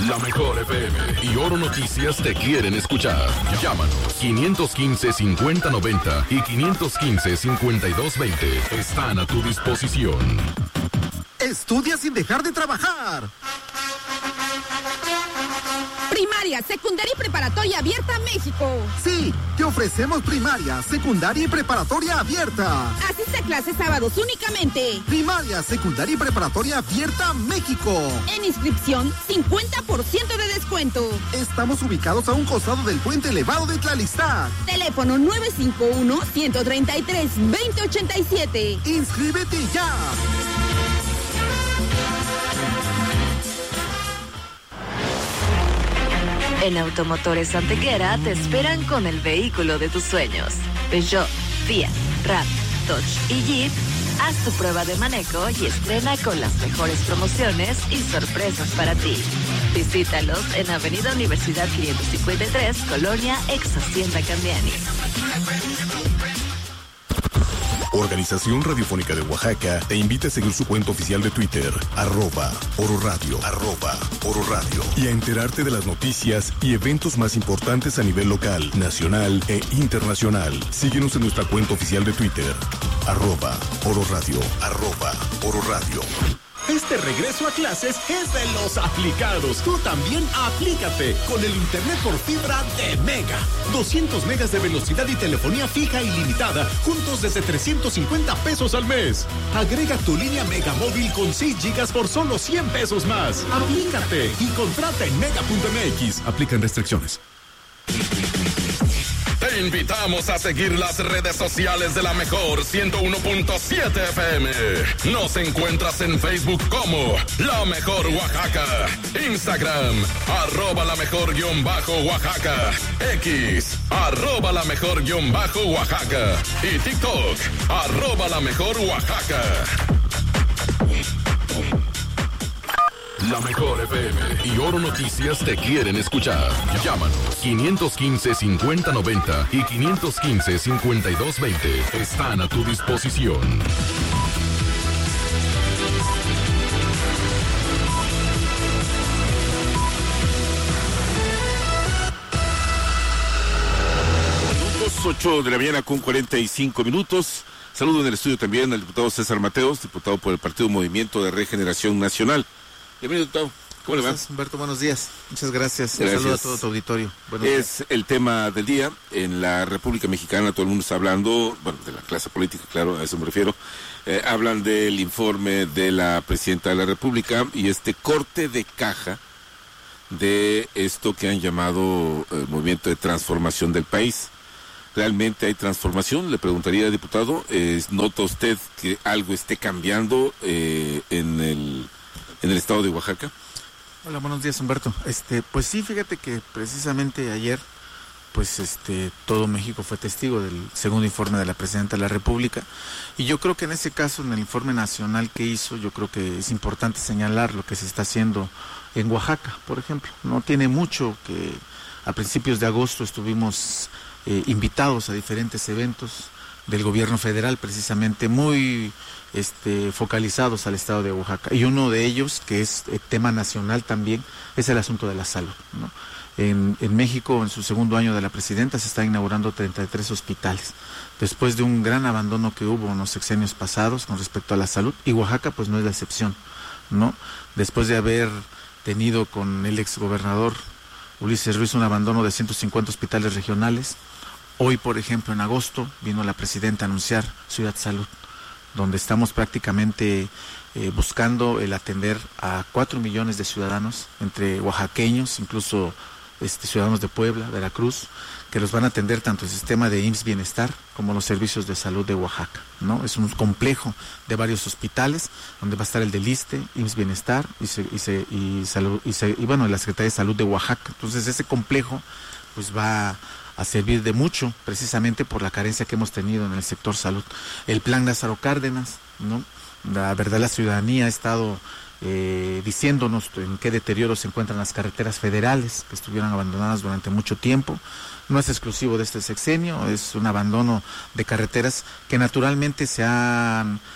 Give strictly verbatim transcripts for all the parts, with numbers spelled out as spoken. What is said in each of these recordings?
La Mejor F M y Oro Noticias te quieren escuchar. Llámanos quinientos quince, cincuenta noventa y quinientos quince, cincuenta y dos veinte. Están a tu disposición. Estudia sin dejar de trabajar. Primaria, secundaria y preparatoria abierta México. Sí, te ofrecemos primaria, secundaria y preparatoria abierta. Asiste a clases sábados únicamente. Primaria, secundaria y preparatoria abierta México. En inscripción, cincuenta por ciento de descuento. Estamos ubicados a un costado del puente elevado de Tlalistán. Teléfono nueve cinco uno, uno tres tres, dos cero ocho siete. ¡Inscríbete ya! En Automotores Antequera te esperan con el vehículo de tus sueños. Peugeot, Fiat, Ram, Dodge y Jeep. Haz tu prueba de manejo y estrena con las mejores promociones y sorpresas para ti. Visítalos en Avenida Universidad quinientos cincuenta y tres, Colonia Ex Hacienda Candiani. Organización Radiofónica de Oaxaca te invita a seguir su cuenta oficial de Twitter, arroba Oro Radio, arroba Oro Radio, y a enterarte de las noticias y eventos más importantes a nivel local, nacional e internacional. Síguenos en nuestra cuenta oficial de Twitter, arroba Oro Radio, arroba Oro Radio. Este regreso a clases es de los aplicados. Tú también aplícate con el internet por fibra de Mega. doscientos megas de velocidad y telefonía fija ilimitada, juntos desde trescientos cincuenta pesos al mes. Agrega tu línea Mega móvil con seis gigas por solo cien pesos más. Aplícate y contrata en mega punto m x. Aplican restricciones. Te invitamos a seguir las redes sociales de La Mejor ciento uno punto siete F M. Nos encuentras en Facebook como La Mejor Oaxaca, Instagram, arroba La Mejor guión bajo Oaxaca, X, arroba La Mejor guión bajo Oaxaca y TikTok, arroba La Mejor Oaxaca. La Mejor F M y Oro Noticias te quieren escuchar. Llámanos quinientos quince, cincuenta noventa y quinientos quince, cincuenta y dos veinte. Están a tu disposición. ocho de la mañana con cuarenta y cinco minutos. Saludo en el estudio también al diputado César Mateos, diputado por el Partido Movimiento de Regeneración Nacional. Bienvenido, diputado. ¿Cómo le va? Humberto, buenos días. Muchas gracias. gracias. Un saludo a todo tu auditorio. Buenos es días. El tema del día. En la República Mexicana todo el mundo está hablando, bueno, de la clase política, claro, a eso me refiero. Eh, hablan del informe de la Presidenta de la República y este corte de caja de esto que han llamado el movimiento de transformación del país. ¿Realmente hay transformación? Le preguntaría, diputado, eh, ¿nota usted que algo esté cambiando eh, en el en el estado de Oaxaca? Hola, buenos días, Humberto. Este, pues sí, fíjate que precisamente ayer, pues este, todo México fue testigo del segundo informe de la Presidenta de la República, y yo creo que en ese caso, en el informe nacional que hizo, yo creo que es importante señalar lo que se está haciendo en Oaxaca, por ejemplo. No tiene mucho que a principios de agosto estuvimos eh, invitados a diferentes eventos del gobierno federal, precisamente muy este, focalizados al estado de Oaxaca, y uno de ellos, que es eh, tema nacional también, es el asunto de la salud, ¿no? En, en México, en su segundo año de la presidenta, se están inaugurando treinta y tres hospitales, después de un gran abandono que hubo en los sexenios pasados con respecto a la salud, y Oaxaca pues no es la excepción, ¿no? Después de haber tenido con el exgobernador Ulises Ruiz un abandono de ciento cincuenta hospitales regionales, hoy, por ejemplo, en agosto, vino la presidenta a anunciar Ciudad Salud, donde estamos prácticamente eh, buscando el atender a cuatro millones de ciudadanos, entre oaxaqueños, incluso este, ciudadanos de Puebla, Veracruz, que los van a atender tanto el sistema de I M S S Bienestar como los servicios de salud de Oaxaca, ¿no? Es un complejo de varios hospitales, donde va a estar el del ISSSTE, I M S S Bienestar y, se, y, se, y, salud, y, se, y bueno, la Secretaría de Salud de Oaxaca. Entonces ese complejo pues va a servir de mucho, precisamente por la carencia que hemos tenido en el sector salud. El plan Lázaro Cárdenas, ¿no? La verdad, la ciudadanía ha estado eh, diciéndonos en qué deterioro se encuentran las carreteras federales, que estuvieron abandonadas durante mucho tiempo. No es exclusivo de este sexenio, es un abandono de carreteras que naturalmente se han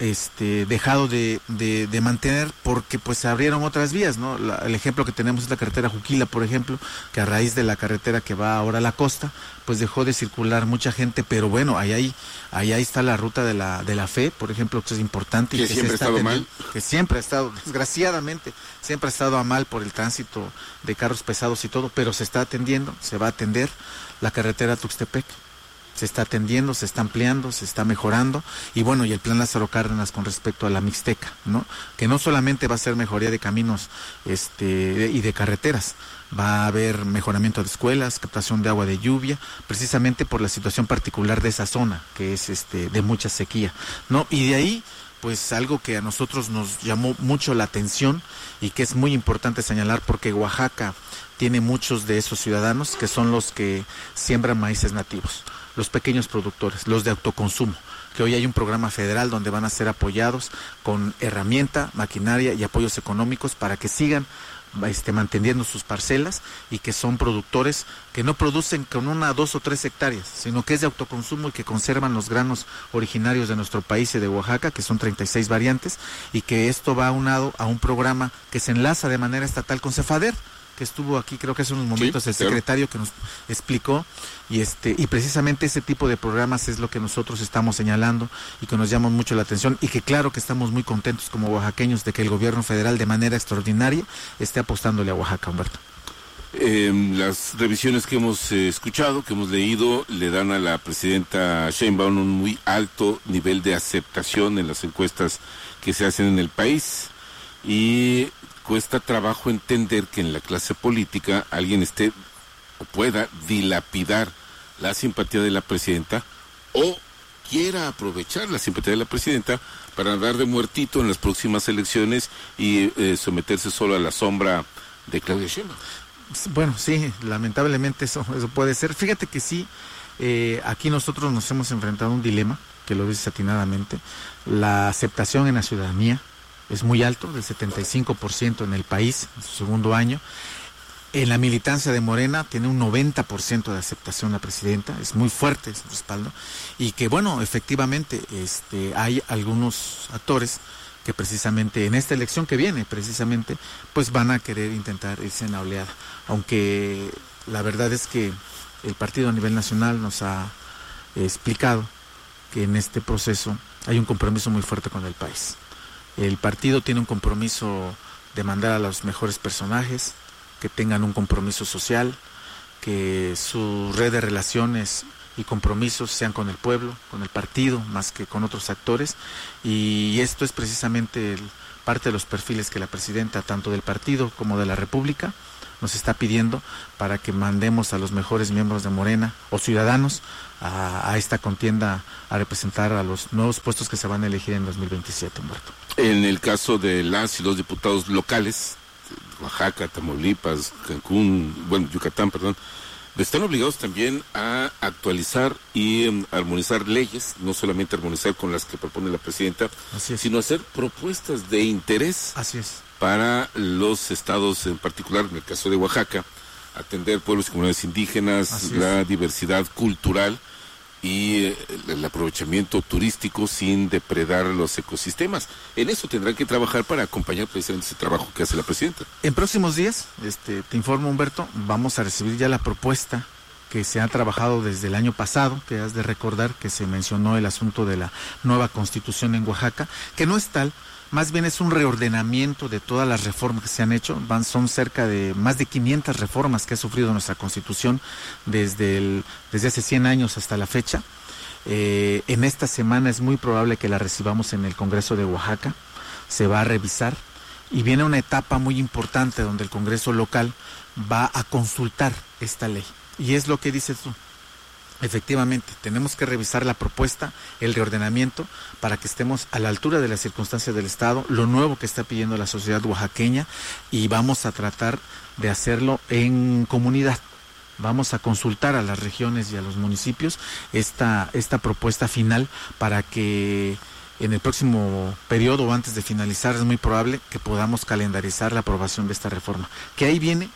este dejado de, de, de mantener porque pues se abrieron otras vías, ¿no? La, el ejemplo que tenemos es la carretera Juquila, por ejemplo, que a raíz de la carretera que va ahora a la costa, pues dejó de circular mucha gente, pero bueno, ahí ahí, ahí, ahí está la ruta de la de la fe, por ejemplo, que es importante. Que y que siempre ha estado mal. Que siempre ha estado, desgraciadamente, siempre ha estado a mal por el tránsito de carros pesados y todo, pero se está atendiendo, se va a atender la carretera Tuxtepec. Se está atendiendo, se está ampliando, se está mejorando, y bueno, y el plan Lázaro Cárdenas con respecto a la Mixteca, ¿no? Que no solamente va a ser mejoría de caminos este y de carreteras, va a haber mejoramiento de escuelas, captación de agua de lluvia, precisamente por la situación particular de esa zona, que es este de mucha sequía, ¿no? Y de ahí, pues algo que a nosotros nos llamó mucho la atención y que es muy importante señalar, porque Oaxaca tiene muchos de esos ciudadanos que son los que siembran maíces nativos, los pequeños productores, los de autoconsumo, que hoy hay un programa federal donde van a ser apoyados con herramienta, maquinaria y apoyos económicos para que sigan este, manteniendo sus parcelas, y que son productores que no producen con una, dos o tres hectáreas, sino que es de autoconsumo y que conservan los granos originarios de nuestro país y de Oaxaca, que son treinta y seis variantes, y que esto va aunado a un programa que se enlaza de manera estatal con Cefader, que estuvo aquí creo que hace unos momentos, sí, el secretario, claro, que nos explicó, y este y precisamente ese tipo de programas es lo que nosotros estamos señalando y que nos llama mucho la atención, y que claro que estamos muy contentos como oaxaqueños de que el gobierno federal de manera extraordinaria esté apostándole a Oaxaca, Humberto. Eh, las revisiones que hemos eh, escuchado, que hemos leído, le dan a la presidenta Sheinbaum un muy alto nivel de aceptación en las encuestas que se hacen en el país, y cuesta trabajo entender que en la clase política alguien esté o pueda dilapidar la simpatía de la presidenta, o quiera aprovechar la simpatía de la presidenta para andar de muertito en las próximas elecciones y eh, someterse solo a la sombra de Claudia Sheinbaum. Bueno, sí, lamentablemente eso, eso puede ser. Fíjate que sí, eh, aquí nosotros nos hemos enfrentado a un dilema, que lo dices atinadamente. La aceptación en la ciudadanía es muy alto, del setenta y cinco por ciento en el país, en su segundo año. En la militancia de Morena tiene un noventa por ciento de aceptación la presidenta, es muy fuerte ese respaldo, y que bueno, efectivamente este, hay algunos actores que precisamente en esta elección que viene, precisamente, pues van a querer intentar irse en la oleada, aunque la verdad es que el partido a nivel nacional nos ha eh, explicado que en este proceso hay un compromiso muy fuerte con el país. El partido tiene un compromiso de mandar a los mejores personajes, que tengan un compromiso social, que su red de relaciones y compromisos sean con el pueblo, con el partido, más que con otros actores, y esto es precisamente el, parte de los perfiles que la presidenta, tanto del partido como de la República, nos está pidiendo para que mandemos a los mejores miembros de Morena o ciudadanos a, a esta contienda a representar a los nuevos puestos que se van a elegir en dos mil veintisiete, Humberto. En el caso de las y los diputados locales, Oaxaca, Tamaulipas, Cancún, bueno, Yucatán, perdón, están obligados también a actualizar y um, armonizar leyes, no solamente armonizar con las que propone la presidenta, sino hacer propuestas de interés. Así es. Para los estados, en particular, en el caso de Oaxaca, atender pueblos y comunidades indígenas, la diversidad cultural y eh, el aprovechamiento turístico sin depredar los ecosistemas. En eso tendrán que trabajar para acompañar precisamente ese trabajo que hace la presidenta. En próximos días, este, te informo, Humberto, vamos a recibir ya la propuesta que se ha trabajado desde el año pasado, que has de recordar que se mencionó el asunto de la nueva constitución en Oaxaca, que no es tal, más bien es un reordenamiento de todas las reformas que se han hecho. Van, son cerca de más de quinientas reformas que ha sufrido nuestra Constitución desde, el, desde hace cien años hasta la fecha. Eh, en esta semana es muy probable que la recibamos en el Congreso de Oaxaca, se va a revisar y viene una etapa muy importante donde el Congreso local va a consultar esta ley. Y es lo que dices tú. Efectivamente, tenemos que revisar la propuesta, el reordenamiento, para que estemos a la altura de las circunstancias del Estado, lo nuevo que está pidiendo la sociedad oaxaqueña, y vamos a tratar de hacerlo en comunidad. Vamos a consultar a las regiones y a los municipios esta, esta propuesta final para que en el próximo periodo o antes de finalizar es muy probable que podamos calendarizar la aprobación de esta reforma. Que ahí viene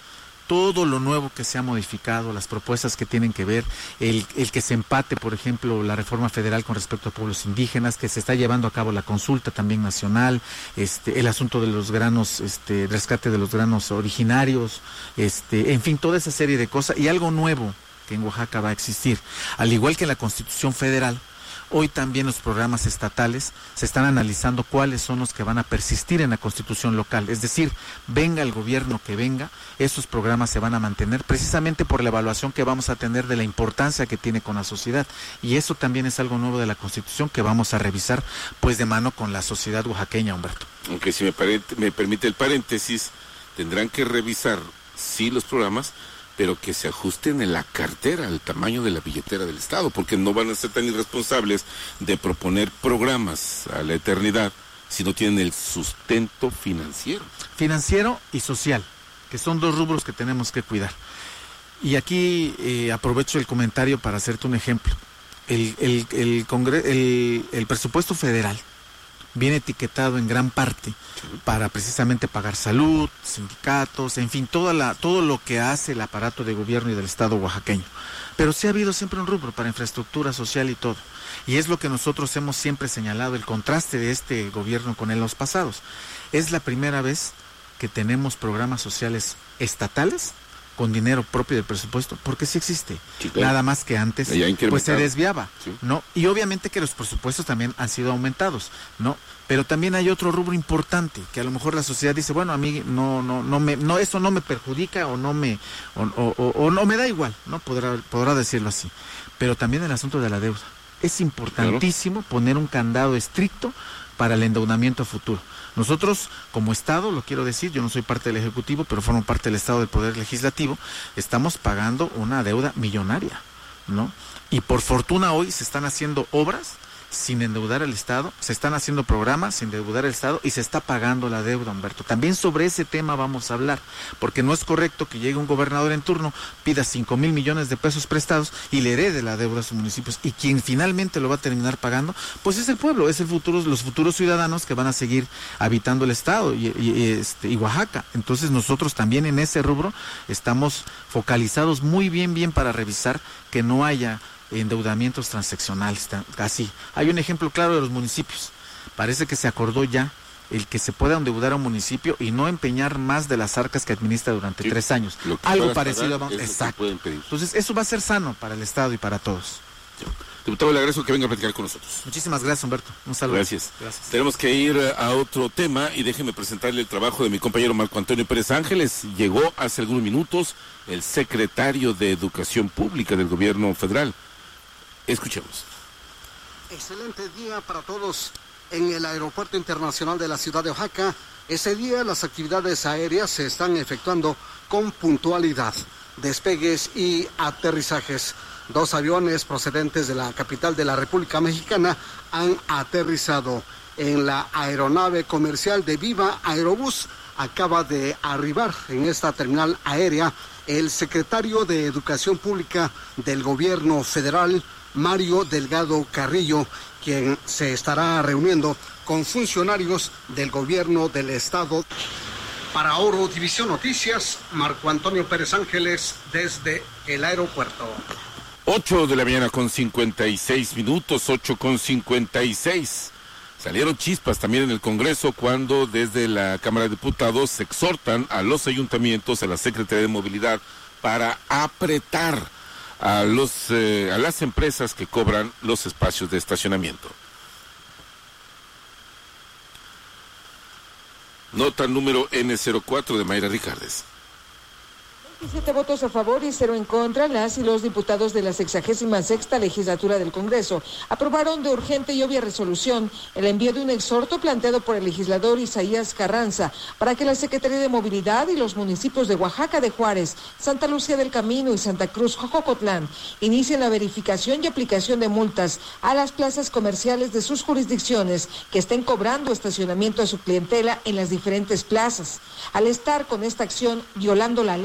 todo lo nuevo que se ha modificado, las propuestas que tienen que ver, el, el que se empate, por ejemplo, la reforma federal con respecto a pueblos indígenas, que se está llevando a cabo la consulta también nacional, este, el asunto de los granos, este, rescate de los granos originarios, este, en fin, toda esa serie de cosas, y algo nuevo que en Oaxaca va a existir, al igual que en la Constitución Federal. Hoy también los programas estatales se están analizando cuáles son los que van a persistir en la Constitución local, es decir, venga el gobierno que venga, esos programas se van a mantener precisamente por la evaluación que vamos a tener de la importancia que tiene con la sociedad, y eso también es algo nuevo de la Constitución que vamos a revisar pues de mano con la sociedad oaxaqueña, Humberto. Aunque si me, me permite el paréntesis, tendrán que revisar sí los programas, pero que se ajusten en la cartera, al tamaño de la billetera del Estado, porque no van a ser tan irresponsables de proponer programas a la eternidad si no tienen el sustento financiero. Financiero y social, que son dos rubros que tenemos que cuidar. Y aquí eh, aprovecho el comentario para hacerte un ejemplo. El, el, el, congre- el, el presupuesto federal viene etiquetado en gran parte para precisamente pagar salud, sindicatos, en fin, toda la, todo lo que hace el aparato de gobierno y del Estado oaxaqueño. Pero sí ha habido siempre un rubro para infraestructura social y todo. Y es lo que nosotros hemos siempre señalado, el contraste de este gobierno con el los pasados. Es la primera vez que tenemos programas sociales estatales con dinero propio del presupuesto, porque sí existe, sí, claro. Nada más que antes pues se desviaba, sí. ¿no? Y obviamente que los presupuestos también han sido aumentados, ¿no? Pero también hay otro rubro importante, que a lo mejor la sociedad dice, bueno, a mí no, no, no me, no, eso no me perjudica o no me, o, o, o, o no me da igual, ¿no? Podrá, podrá decirlo así. Pero también el asunto de la deuda. Es importantísimo claro. poner un candado estricto para el endeudamiento futuro. Nosotros, como Estado, lo quiero decir, yo no soy parte del Ejecutivo, pero formo parte del Estado del Poder Legislativo, estamos pagando una deuda millonaria, ¿no? Y por fortuna hoy se están haciendo obras sin endeudar al Estado, se están haciendo programas sin endeudar al Estado y se está pagando la deuda, Humberto. También sobre ese tema vamos a hablar, porque no es correcto que llegue un gobernador en turno, pida cinco mil millones de pesos prestados y le herede la deuda a sus municipios, y quien finalmente lo va a terminar pagando, pues es el pueblo, es el futuro, los futuros ciudadanos que van a seguir habitando el Estado y, y, este, y Oaxaca. Entonces nosotros también en ese rubro estamos focalizados muy bien, bien para revisar que no haya endeudamientos transaccionales, así. Hay un ejemplo claro de los municipios. Parece que se acordó ya el que se pueda endeudar a un municipio y no empeñar más de las arcas que administra durante sí, tres años. Algo parecido vamos, exacto. Entonces eso va a ser sano para el Estado y para todos. Sí. Diputado, le agradezco que venga a platicar con nosotros. Muchísimas gracias, Humberto. Un saludo. Gracias. Gracias. Tenemos que ir a otro tema y déjeme presentarle el trabajo de mi compañero Marco Antonio Pérez Ángeles. Llegó hace algunos minutos el secretario de Educación Pública del Gobierno Federal. Escuchemos. Excelente día para todos en el Aeropuerto Internacional de la Ciudad de Oaxaca. Ese día las actividades aéreas se están efectuando con puntualidad. Despegues y aterrizajes. Dos aviones procedentes de la capital de la República Mexicana han aterrizado en la aeronave comercial de Viva Aerobús. Acaba de arribar en esta terminal aérea el secretario de Educación Pública del Gobierno Federal, Mario Delgado Carrillo, quien se estará reuniendo con funcionarios del gobierno del estado. Para Oro División Noticias, Marco Antonio Pérez Ángeles desde el aeropuerto. Ocho de la mañana con cincuenta y seis minutos, ocho con cincuenta y seis. Salieron chispas también en el Congreso cuando desde la Cámara de Diputados se exhortan a los ayuntamientos, a la Secretaría de Movilidad, para apretar a los eh, a las empresas que cobran los espacios de estacionamiento. Nota número ene cero cuatro de Mayra Ricardes. veintisiete votos a favor y cero en contra, las y los diputados de la sexagésima sexta legislatura del Congreso aprobaron de urgente y obvia resolución el envío de un exhorto planteado por el legislador Isaías Carranza para que la Secretaría de Movilidad y los municipios de Oaxaca de Juárez, Santa Lucía del Camino y Santa Cruz Jojocotlán inicien la verificación y aplicación de multas a las plazas comerciales de sus jurisdicciones que estén cobrando estacionamiento a su clientela en las diferentes plazas. Al estar con esta acción violando la ley, afirmó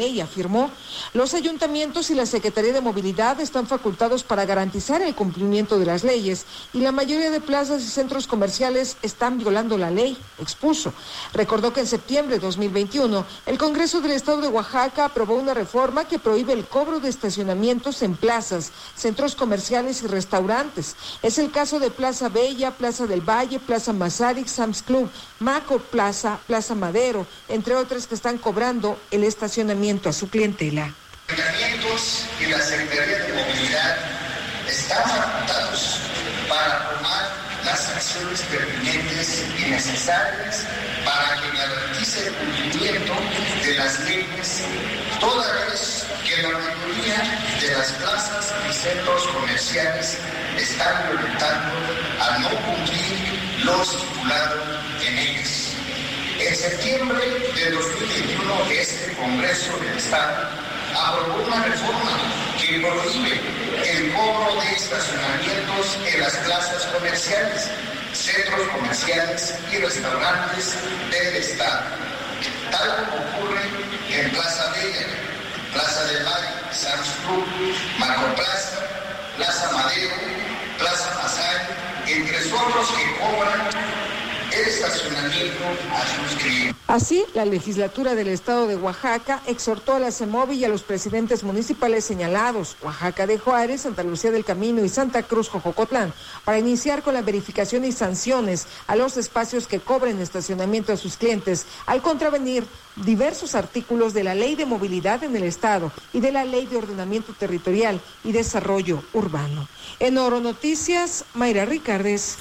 afirmó. Los ayuntamientos y la Secretaría de Movilidad están facultados para garantizar el cumplimiento de las leyes y la mayoría de plazas y centros comerciales están violando la ley, expuso. Recordó que en septiembre de dos mil veintiuno el Congreso del Estado de Oaxaca aprobó una reforma que prohíbe el cobro de estacionamientos en plazas, centros comerciales y restaurantes. Es el caso de Plaza Bella, Plaza del Valle, Plaza Mazarik, Sam's Club, Maco Plaza, Plaza Madero, entre otras que están cobrando el estacionamiento a su clientela. Los ayuntamientos y la Secretaría de Movilidad están facultados para tomar las acciones pertinentes y necesarias para que garantice el cumplimiento de las leyes, toda vez que la mayoría de las plazas y centros comerciales están violentando al no cumplir lo estipulado en ellas. En septiembre de dos mil veintiuno, este Congreso del Estado aprobó una reforma que prohíbe el cobro de estacionamientos en las plazas comerciales, centros comerciales y restaurantes del Estado, tal como ocurre en Plaza Bella, Plaza del Valle, Sam's Club, Macroplaza, Plaza Madero, Plaza Mazarik, entre otros que cobran el estacionamiento a sus clientes. Así, la legislatura del Estado de Oaxaca exhortó a la CEMOVI y a los presidentes municipales señalados, Oaxaca de Juárez, Santa Lucía del Camino y Santa Cruz Jojocotlán, para iniciar con la verificación y sanciones a los espacios que cobren estacionamiento a sus clientes, al contravenir diversos artículos de la Ley de Movilidad en el Estado y de la Ley de Ordenamiento Territorial y Desarrollo Urbano. En Oro Noticias, Mayra Ricardes.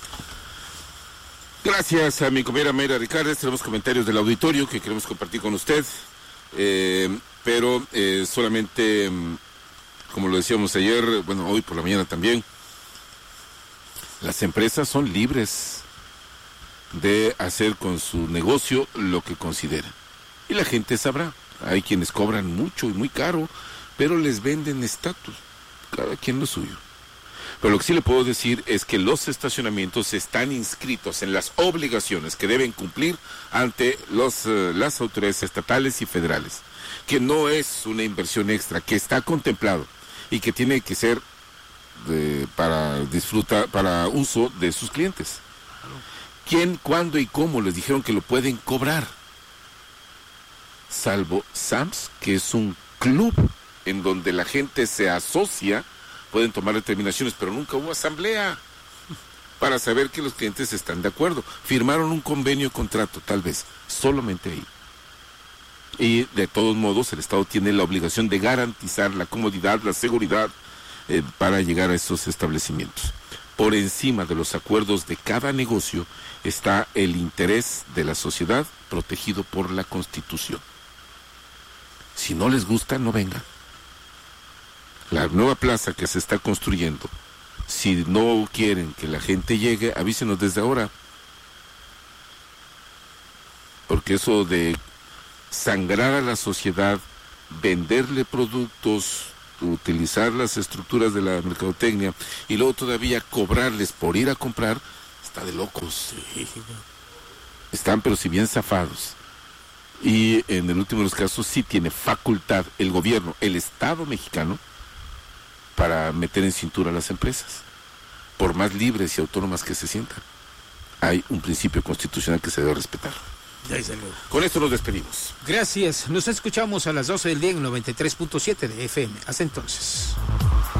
Gracias a mi compañera Mayra Ricardes. Tenemos comentarios del auditorio que queremos compartir con usted, eh, pero eh, solamente, como lo decíamos ayer, bueno, hoy por la mañana también, las empresas son libres de hacer con su negocio lo que consideran. Y la gente sabrá. Hay quienes cobran mucho y muy caro, pero les venden estatus. Cada quien lo suyo. Pero lo que sí le puedo decir es que los estacionamientos están inscritos en las obligaciones que deben cumplir ante los, uh, las autoridades estatales y federales, que no es una inversión extra, que está contemplado y que tiene que ser de, para disfrutar, para uso de sus clientes. ¿Quién, cuándo y cómo les dijeron que lo pueden cobrar? Salvo Sam's, que es un club en donde la gente se asocia, pueden tomar determinaciones, pero nunca hubo asamblea para saber que los clientes están de acuerdo. Firmaron un convenio, contrato, tal vez, solamente ahí. Y de todos modos, el Estado tiene la obligación de garantizar la comodidad, la seguridad eh, para llegar a esos establecimientos. Por encima de los acuerdos de cada negocio está el interés de la sociedad protegido por la Constitución. Si no les gusta, no vengan. La nueva plaza que se está construyendo, si no quieren que la gente llegue, avísenos desde ahora. Porque eso de sangrar a la sociedad, venderle productos, utilizar las estructuras de la mercadotecnia y luego todavía cobrarles por ir a comprar, está de locos. Están pero si bien zafados. Y en el último de los casos sí tiene facultad el gobierno, el Estado mexicano, para meter en cintura a las empresas, por más libres y autónomas que se sientan. Hay un principio constitucional que se debe respetar. Con esto nos despedimos. Gracias. Nos escuchamos a las doce del día en noventa y tres punto siete de F M. Hasta entonces.